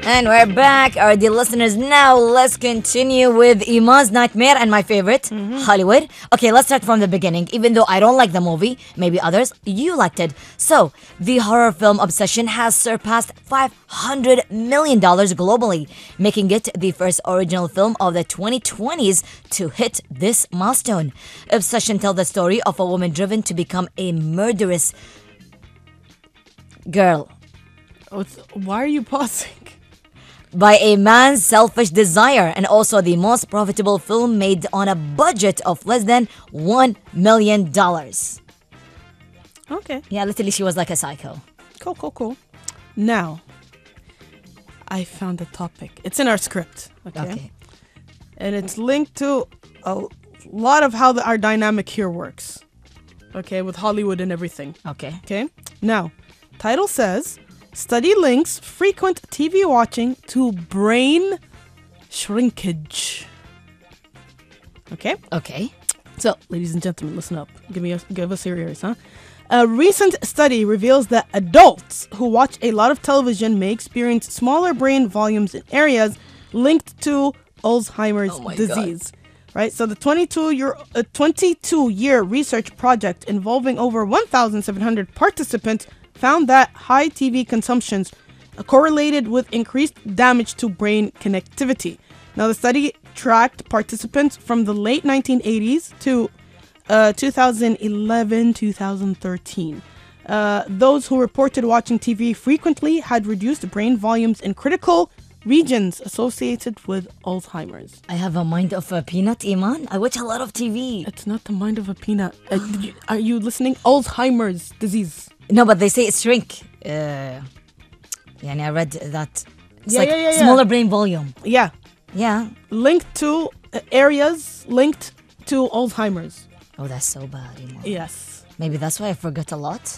And we're back, our dear listeners. Now let's continue with Iman's nightmare and my favorite, Hollywood. Okay, let's start from the beginning. Even though I don't like the movie, maybe others, you liked it. So, the horror film obsession has surpassed $500 million globally, making it the first original film of the 2020s to hit this milestone. Obsession tells the story of a woman driven to become a murderous girl Why are you pausing? by a man's selfish desire, and also the most profitable film made on a budget of less than $1 million. Okay. Yeah, literally, she was like a psycho. Cool. Now, I found a topic. It's in our script. Okay. And it's linked to a lot of how our dynamic here works. Okay, with Hollywood and everything. Okay. Now, title says, study links frequent TV watching to brain shrinkage. Okay. So, ladies and gentlemen, listen up. Give us your ears, huh? A recent study reveals that adults who watch a lot of television may experience smaller brain volumes in areas linked to Alzheimer's disease. Right? So the 22-year research project involving over 1,700 participants found that high TV consumptions correlated with increased damage to brain connectivity. Now, the study tracked participants from the late 1980s to 2011, 2013. Those who reported watching TV frequently had reduced brain volumes in critical regions associated with Alzheimer's. I have a mind of a peanut, Iman. I watch a lot of TV. It's not the mind of a peanut. Are you listening? Alzheimer's disease. No, but they say it's shrink. I read that. It's Yeah. smaller brain volume. Yeah. Yeah. Linked to areas linked to Alzheimer's. Oh, that's so bad, Iman. Yes. Maybe that's why I forgot a lot.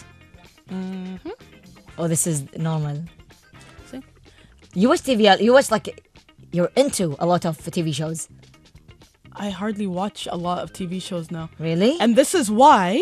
Oh, this is normal. See? You watch TV, you're into a lot of TV shows. I hardly watch a lot of TV shows now. Really? And this is why,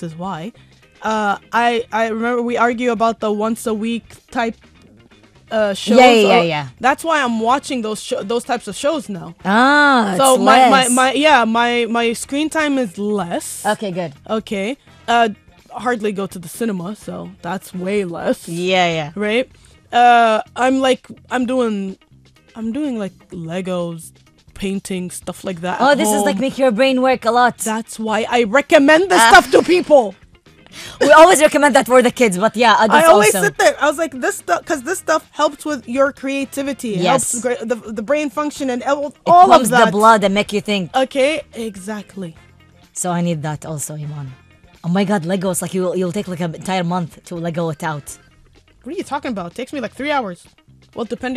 I remember we argue about the once a week type shows. Yeah. That's why I'm watching those types of shows now. So So less. my screen time is less. Okay, good. Okay. Hardly go to the cinema, so that's way less. Yeah. Right? I'm doing like Legos, painting, stuff like that. Oh, at this is home. like make your brain work a lot. That's why I recommend this stuff to people. We always recommend that for the kids, but yeah, adults I always also. sit there. I was like, this stuff, because this stuff helps with your creativity. It Yes. helps the brain function and all It of pumps that. the blood and make you think. Okay, exactly. So I need that also, Iman. Oh my God, Legos! Like you'll take like an entire month to Lego it out. What are you talking about? It takes me like 3 hours. Well, depending.